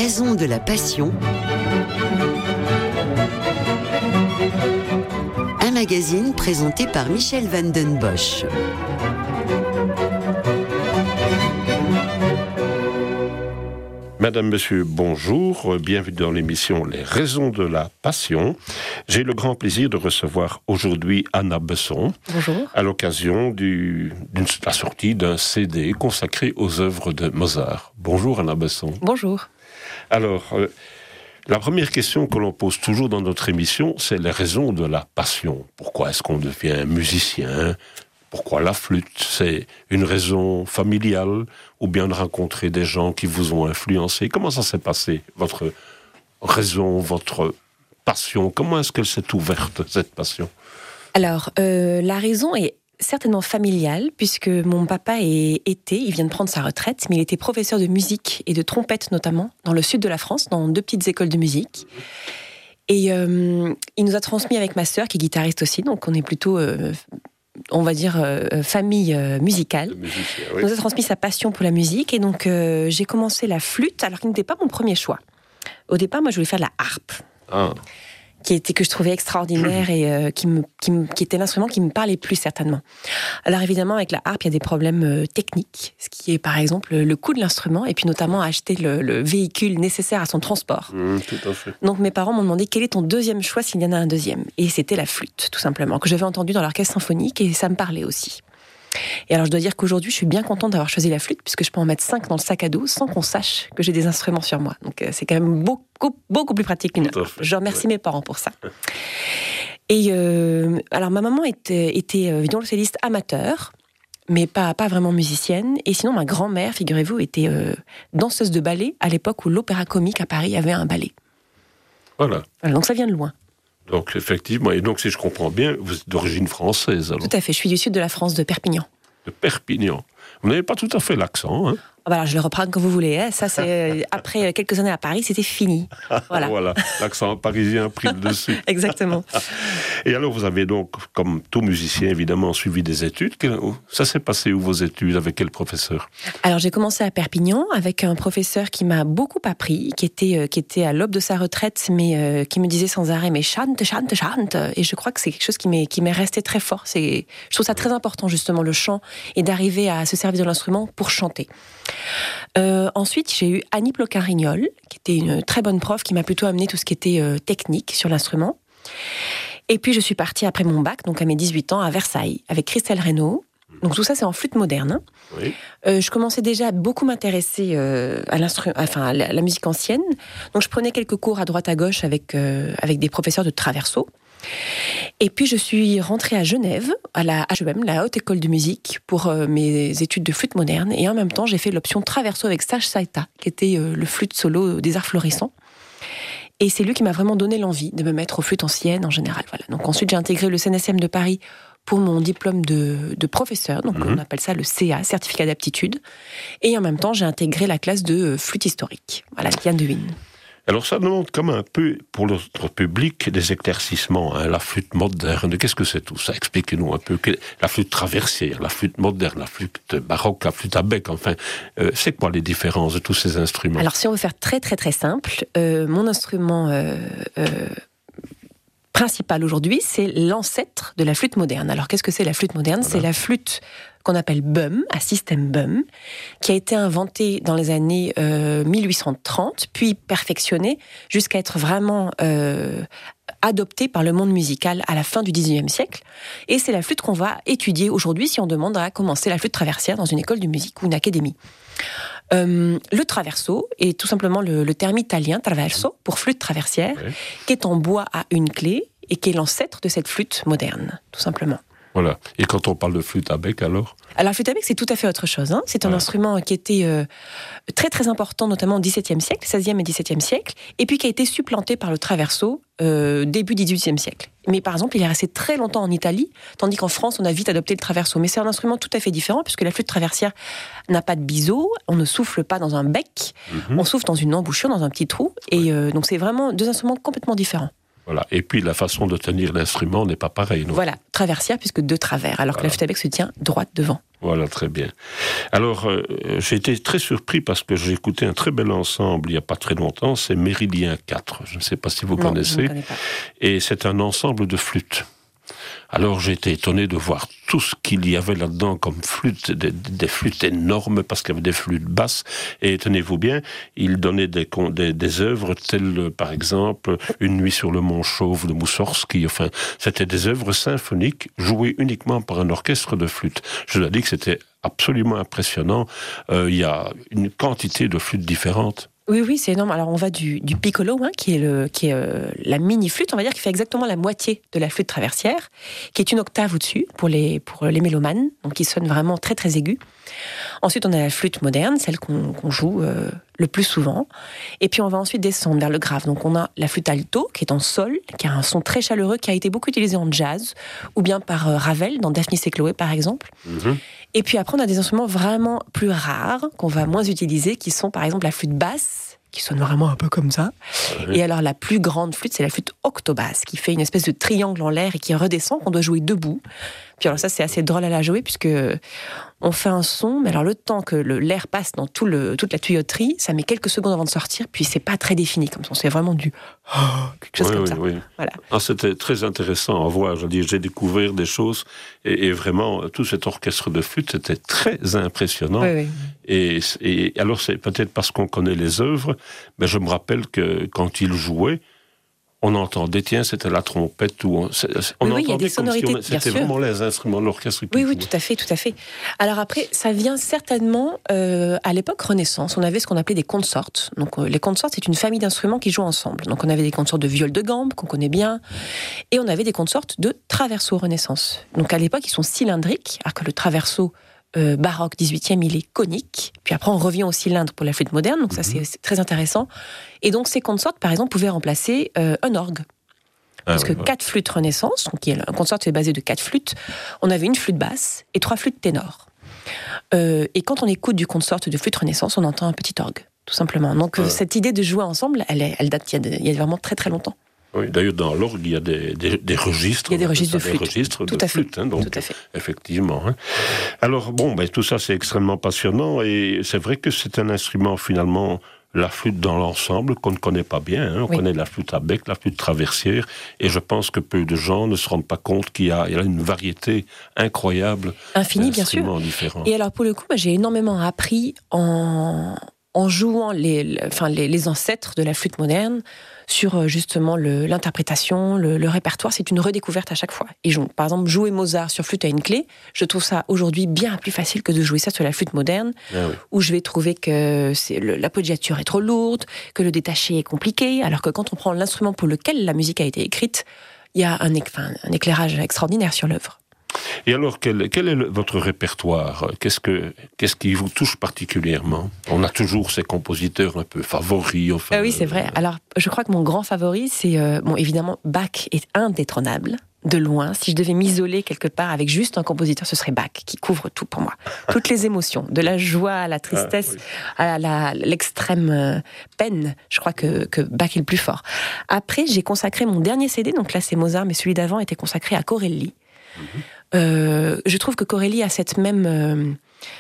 raisons de la passion. Un magazine présenté par Michel van den Bosch. Madame, Monsieur, bonjour, bienvenue dans l'émission Les raisons de la passion. J'ai le grand plaisir de recevoir aujourd'hui Anna Besson. Bonjour. À l'occasion de la sortie d'un CD consacré aux œuvres de Mozart. Bonjour Anna Besson. Bonjour. Alors, la première question que l'on pose toujours dans notre émission, c'est les raisons de la passion. Pourquoi est-ce qu'on devient musicien ? Pourquoi la flûte ? C'est une raison familiale ou bien de rencontrer des gens qui vous ont influencé ? Comment ça s'est passé, votre raison, votre passion ? Comment est-ce qu'elle s'est ouverte, cette passion ? Alors, la raison est certainement familiale, puisque mon papa il vient de prendre sa retraite, mais il était professeur de musique et de trompette notamment, dans le sud de la France, dans 2 petites écoles de musique. Et il nous a transmis avec ma sœur, qui est guitariste aussi, donc on est plutôt... on va dire famille musicale. Musicien, oui. Il nous a transmis sa passion pour la musique, et donc j'ai commencé la flûte, alors qu'il n'était pas mon premier choix. Au départ, moi, je voulais faire de la harpe, que je trouvais extraordinaire et qui était l'instrument qui me parlait plus certainement. Alors évidemment, avec la harpe, il y a des problèmes techniques, ce qui est par exemple le coût de l'instrument, et puis notamment acheter le véhicule nécessaire à son transport. Tout à fait. Donc mes parents m'ont demandé quel est ton deuxième choix s'il y en a un deuxième. Et c'était la flûte, tout simplement, que j'avais entendu dans l'orchestre symphonique, et ça me parlait aussi. Et alors je dois dire qu'aujourd'hui, je suis bien contente d'avoir choisi la flûte, puisque je peux en mettre 5 dans le sac à dos sans qu'on sache que j'ai des instruments sur moi. Donc c'est quand même beaucoup plus pratique qu'une harpe. Je remercie mes parents pour ça. Et alors ma maman était violoncelliste amateur, mais pas vraiment musicienne. Et sinon, ma grand-mère, figurez-vous, était danseuse de ballet à l'époque où l'Opéra Comique à Paris avait un ballet. Voilà. Donc ça vient de loin. Donc effectivement, et donc si je comprends bien, vous êtes d'origine française alors. Tout à fait, je suis du sud de la France, de Perpignan. De Perpignan. Vous n'avez pas tout à fait l'accent, hein ? Alors je le reprends quand vous voulez. Hein. Ça, c'est après quelques années à Paris, c'était fini. Voilà. Voilà, l'accent parisien a pris le dessus. Exactement. Et alors, vous avez donc, comme tout musicien, évidemment, suivi des études. Ça s'est passé où, vos études ? Avec quel professeur ? Alors, j'ai commencé à Perpignan avec un professeur qui m'a beaucoup appris, qui était à l'aube de sa retraite, mais qui me disait sans arrêt, mais chante. Et je crois que c'est quelque chose qui m'est resté très fort. Je trouve ça très important, justement, le chant, et d'arriver à se servir de l'instrument pour chanter. Ensuite, j'ai eu Annie Ploquin-Rignol, qui était une très bonne prof, qui m'a plutôt amené tout ce qui était technique sur l'instrument. Et puis, je suis partie après mon bac, donc à mes 18 ans, à Versailles, avec Christelle Reynaud. Donc tout ça, c'est en flûte moderne. Hein. Oui. Je commençais déjà à beaucoup m'intéresser à la musique ancienne. Donc je prenais quelques cours à droite à gauche avec des professeurs de traverso. Et puis je suis rentrée à Genève, à la HEM, la Haute École de Musique, pour mes études de flûte moderne. Et en même temps, j'ai fait l'option traverso avec Sage Saïta, qui était le flûte solo des arts florissants. Et c'est lui qui m'a vraiment donné l'envie de me mettre aux flûtes anciennes en général. Voilà. Donc ensuite, j'ai intégré le CNSM de Paris pour mon diplôme de professeur. Donc on appelle ça le CA, certificat d'aptitude. Et en même temps, j'ai intégré la classe de flûte historique, voilà, Diane de Huynh. Alors ça demande comme un peu, pour notre public, des éclaircissements. Hein. La flûte moderne, qu'est-ce que c'est tout ça ? Expliquez-nous un peu. La flûte traversière, la flûte moderne, la flûte baroque, la flûte à bec, enfin, c'est quoi les différences de tous ces instruments ? Alors si on veut faire très très très simple, mon instrument principal aujourd'hui, c'est l'ancêtre de la flûte moderne. Alors qu'est-ce que c'est la flûte moderne ? Voilà. C'est la flûte qu'on appelle bum, à système bum, qui a été inventée dans les années 1830, puis perfectionnée jusqu'à être vraiment adoptée par le monde musical à la fin du XIXe siècle. Et c'est la flûte qu'on va étudier aujourd'hui si on demande à commencer la flûte traversière dans une école de musique ou une académie. Le traverso est tout simplement le terme italien traverso pour flûte traversière, qui est en bois à une clé et qui est l'ancêtre de cette flûte moderne, tout simplement. Voilà. Et quand on parle de flûte à bec, alors ? Alors, la flûte à bec, c'est tout à fait autre chose. Hein. C'est un instrument qui était très très important, notamment au XVIIe siècle, XVIe et XVIIe siècle, et puis qui a été supplanté par le traverso début XVIIIe siècle. Mais par exemple, il est resté très longtemps en Italie, tandis qu'en France, on a vite adopté le traverso. Mais c'est un instrument tout à fait différent, puisque la flûte traversière n'a pas de biseau, on ne souffle pas dans un bec, on souffle dans une embouchure, dans un petit trou, et donc c'est vraiment 2 instruments complètement différents. Voilà. Et puis la façon de tenir l'instrument n'est pas pareille. Voilà, traversière puisque de travers, alors que la flûte à bec se tient droite devant. Voilà, très bien. Alors, j'ai été très surpris parce que j'ai écouté un très bel ensemble il n'y a pas très longtemps, c'est Méridien 4. Je ne sais pas si vous connaissez. Je ne connais pas. Et c'est un ensemble de flûtes. Alors j'ai été étonné de voir tout ce qu'il y avait là-dedans comme flûtes, des flûtes énormes parce qu'il y avait des flûtes basses. Et tenez-vous bien, il donnait des œuvres telles, par exemple, Une nuit sur le mont Chauve de Moussorgsky. Enfin, c'était des œuvres symphoniques jouées uniquement par un orchestre de flûtes. Je dois dire que c'était absolument impressionnant. Il y a une quantité de flûtes différentes. Oui, c'est énorme. Alors on va du piccolo, qui est la mini flûte, on va dire, qui fait exactement la moitié de la flûte traversière, qui est une octave au-dessus pour les mélomanes, donc qui sonne vraiment très très aigu. Ensuite on a la flûte moderne, celle qu'on joue le plus souvent, et puis on va ensuite descendre vers le grave. Donc on a la flûte alto qui est en sol, qui a un son très chaleureux, qui a été beaucoup utilisé en jazz, ou bien par Ravel dans Daphnis et Chloé par exemple. Mm-hmm. Et puis après, on a des instruments vraiment plus rares, qu'on va moins utiliser, qui sont par exemple la flûte basse, qui sonne vraiment un peu comme ça. Et alors la plus grande flûte, c'est la flûte octobasse, qui fait une espèce de triangle en l'air et qui redescend, qu'on doit jouer debout. Puis alors ça, c'est assez drôle à la jouer, puisque on fait un son, mais alors le temps que l'air passe dans toute la tuyauterie, ça met quelques secondes avant de sortir, puis c'est pas très défini comme son, c'est vraiment du quelque chose comme ça. Oui. Voilà. C'était très intéressant à voir. J'ai découvert des choses et vraiment tout cet orchestre de flûte, c'était très impressionnant. Oui. Et alors c'est peut-être parce qu'on connaît les œuvres, mais je me rappelle que quand il jouait, on entendait, c'était la trompette, ou on entendait il y a des sonorités, c'était vraiment les instruments de l'orchestre qui jouaient. Oui, tout à fait. Alors après, ça vient certainement à l'époque Renaissance, on avait ce qu'on appelait des consorts. Donc les consorts, c'est une famille d'instruments qui jouent ensemble. Donc on avait des consorts de viol de gambe, qu'on connaît bien, et on avait des consorts de traverso Renaissance. Donc à l'époque, ils sont cylindriques, alors que le traverso baroque 18e, il est conique. Puis après, on revient au cylindre pour la flûte moderne, donc ça, c'est très intéressant. Et donc, ces consorts, par exemple, pouvaient remplacer un orgue. Parce que 4 flûtes Renaissance, donc un consort est basé de 4 flûtes, on avait une flûte basse et 3 flûtes ténors. Et quand on écoute du consort de flûte Renaissance, on entend un petit orgue, tout simplement. Donc, cette idée de jouer ensemble, elle date il y a vraiment très très longtemps. Oui, d'ailleurs, dans l'orgue, il y a des registres. Il y a des registres de flûte. Des registres tout de à flûte, fait. Donc, tout à fait. Effectivement. Alors, tout ça, c'est extrêmement passionnant. Et c'est vrai que c'est un instrument, finalement, la flûte dans l'ensemble, qu'on ne connaît pas bien. On connaît la flûte à bec, la flûte traversière. Et je pense que peu de gens ne se rendent pas compte qu'il y a une variété incroyable d'instruments différents. Et alors, pour le coup, j'ai énormément appris en jouant les ancêtres de la flûte moderne, sur justement l'interprétation, le répertoire, c'est une redécouverte à chaque fois. Et par exemple, jouer Mozart sur flûte à une clé, je trouve ça aujourd'hui bien plus facile que de jouer ça sur la flûte moderne, où je vais trouver que l'appoggiature est trop lourde, que le détaché est compliqué, alors que quand on prend l'instrument pour lequel la musique a été écrite, il y a un éclairage extraordinaire sur l'œuvre. Et alors, quel est votre répertoire ? Qu'est-ce qui vous touche particulièrement ? On a toujours ces compositeurs un peu favoris. Oui, c'est vrai. Alors, je crois que mon grand favori, c'est... évidemment, Bach est indétrônable, de loin. Si je devais m'isoler quelque part avec juste un compositeur, ce serait Bach, qui couvre tout pour moi. Toutes les émotions, de la joie à la tristesse, à l'extrême peine. Je crois que Bach est le plus fort. Après, j'ai consacré mon dernier CD, donc là c'est Mozart, mais celui d'avant était consacré à Corelli. Je trouve que Corelli a cette même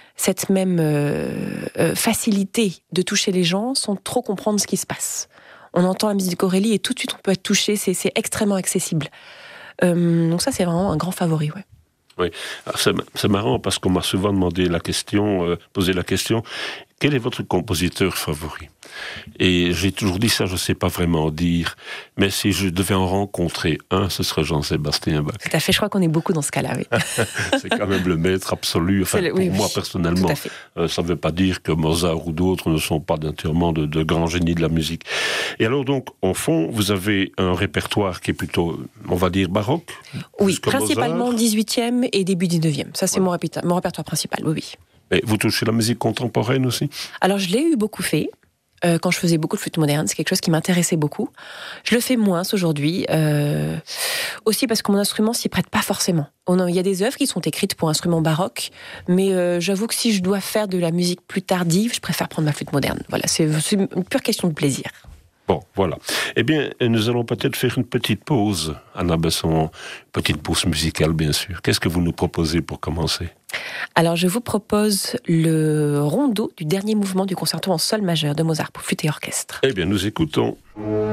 facilité de toucher les gens sans trop comprendre ce qui se passe. On entend la musique de Corelli et tout de suite on peut être touché, c'est extrêmement accessible. Donc ça c'est vraiment un grand favori. Oui, c'est marrant parce qu'on m'a souvent posé la question, quel est votre compositeur favori ? Et j'ai toujours dit ça, je ne sais pas vraiment dire, mais si je devais en rencontrer un, ce serait Jean-Sébastien Bach. Tout à fait, je crois qu'on est beaucoup dans ce cas-là, oui. C'est quand même le maître absolu, moi personnellement. Ça ne veut pas dire que Mozart ou d'autres ne sont pas naturellement de grands génies de la musique. Et alors donc, au fond, vous avez un répertoire qui est plutôt, on va dire, baroque ? Oui, principalement 18e et début 19e. Ça, c'est mon répertoire principal, oui. Et vous touchez la musique contemporaine aussi ? Alors, je l'ai eu beaucoup fait. Quand je faisais beaucoup de flûte moderne, c'est quelque chose qui m'intéressait beaucoup. Je le fais moins aujourd'hui, aussi parce que mon instrument s'y prête pas forcément. Il y a des œuvres qui sont écrites pour instruments baroques, mais j'avoue que si je dois faire de la musique plus tardive, je préfère prendre ma flûte moderne. Voilà, c'est une pure question de plaisir. Bon, voilà. Eh bien, nous allons peut-être faire une petite pause, Anna Besson, petite pause musicale, bien sûr. Qu'est-ce que vous nous proposez pour commencer ? Alors, je vous propose le rondo du dernier mouvement du concerto en sol majeur de Mozart pour flûte et orchestre. Eh bien, nous écoutons.